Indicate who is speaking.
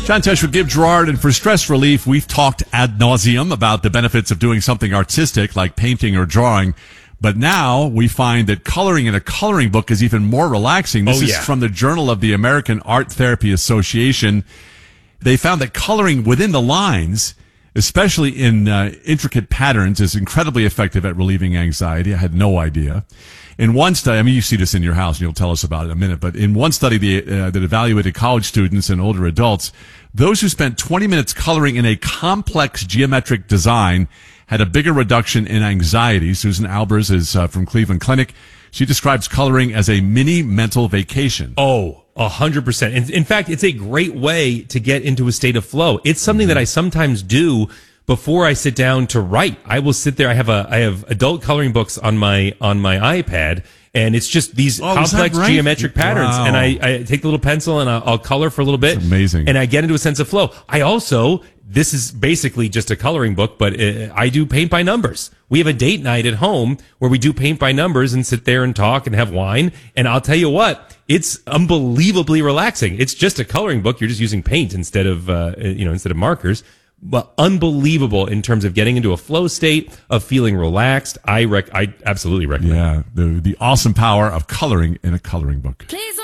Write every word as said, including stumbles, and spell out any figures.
Speaker 1: John Tesh with Gib Gerard, and for stress relief, we've talked ad nauseum about the benefits of doing something artistic like painting or drawing. But now we find that coloring in a coloring book is even more relaxing. This
Speaker 2: oh,
Speaker 1: is
Speaker 2: yeah.
Speaker 1: from the Journal of the American Art Therapy Association. They found that coloring within the lines, especially in uh, intricate patterns, is incredibly effective at relieving anxiety. I had no idea. In one study, I mean, you see this in your house, and you'll tell us about it in a minute, but in one study the, uh, that evaluated college students and older adults, those who spent twenty minutes coloring in a complex geometric design had a bigger reduction in anxiety. Susan Albers is uh, from Cleveland Clinic. She describes coloring as a mini mental vacation.
Speaker 2: Oh, a hundred percent. In, in fact, it's a great way to get into a state of flow. It's something mm-hmm. that I sometimes do before I sit down to write. I will sit there. I have a, I have adult coloring books on my, on my iPad, and it's just these
Speaker 1: oh,
Speaker 2: complex
Speaker 1: right?
Speaker 2: geometric patterns.
Speaker 1: Wow.
Speaker 2: And I, I take the little pencil and I'll, I'll color for a little bit.
Speaker 1: That's amazing.
Speaker 2: And I get into a sense of flow. I also, this is basically just a coloring book, but uh, I do paint by numbers. We have a date night at home where we do paint by numbers and sit there and talk and have wine. And I'll tell you what, it's unbelievably relaxing. It's just a coloring book. You're just using paint instead of, uh, you know, instead of markers. But unbelievable in terms of getting into a flow state, of feeling relaxed. I rec- I absolutely recommend.
Speaker 1: Yeah, the the awesome power of coloring in a coloring book.
Speaker 3: Please